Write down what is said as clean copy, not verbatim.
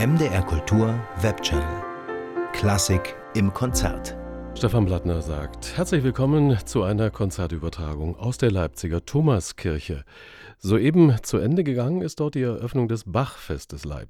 MDR Kultur Webchannel. Klassik im Konzert. Stefan Blattner sagt, herzlich willkommen zu einer Konzertübertragung aus der Leipziger Thomaskirche. Soeben zu Ende gegangen ist dort die Eröffnung des Bachfestes Leipzig.